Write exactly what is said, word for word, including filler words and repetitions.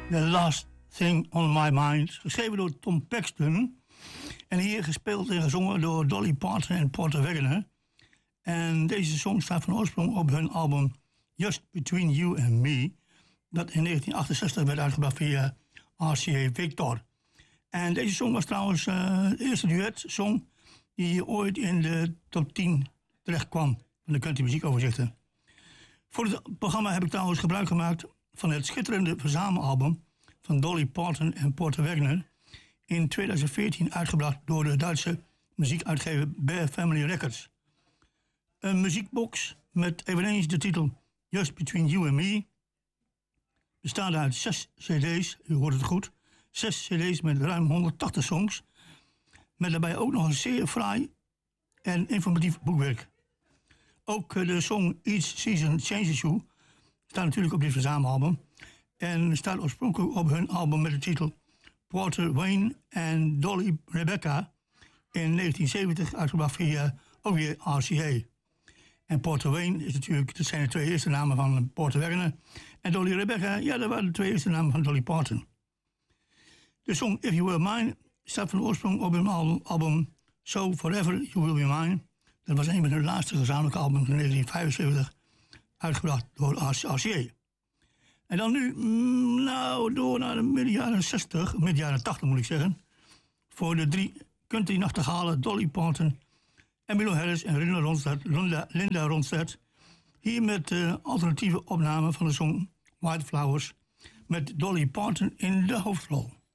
The Last Thing on My Mind, geschreven door Tom Paxton. En hier gespeeld en gezongen door Dolly Parton en Porter Wagoner. En deze song staat van oorsprong op hun album Just Between You and Me, dat in negentien achtenzestig werd uitgebracht via R C A Victor. En deze song was trouwens uh, de eerste duet-song die ooit in de top tien terecht kwam van de country muziekoverzichten. Voor het programma heb ik trouwens gebruik gemaakt van het schitterende verzamelalbum van Dolly Parton en Porter Wagoner, in tweeduizend veertien uitgebracht door de Duitse muziekuitgever Bear Family Records. Een muziekbox met eveneens de titel Just Between You and Me, bestaat uit zes cd's, u hoort het goed, zes cd's met ruim honderdtachtig songs, met daarbij ook nog een zeer fraai en informatief boekwerk. Ook de song Each Season Changes You staat natuurlijk op dit verzamelalbum en staat oorspronkelijk op hun album met de titel Porter Wayne en Dolly Rebecca in negentien zeventig uitgebracht via ook weer R C A. En Porter Wayne is natuurlijk, dat zijn de twee eerste namen van Porter Wagoner. En Dolly Rebecca, ja, dat waren de twee eerste namen van Dolly Parton. De song If You Were Mine staat van oorsprong op hun album So Forever You Will Be Mine. Dat was een van hun laatste gezamenlijke albums in negentien vijfenzeventig, uitgebracht door R C A. En dan nu, nou, door naar de midden jaren zestig, midden jaren tachtig moet ik zeggen, voor de drie country-nachtegalen Dolly Parton, Emmylou Harris en Linda Ronstadt, Linda, Linda Ronstadt. Hier met uh, alternatieve opname van de song White Flowers met Dolly Parton in de hoofdrol.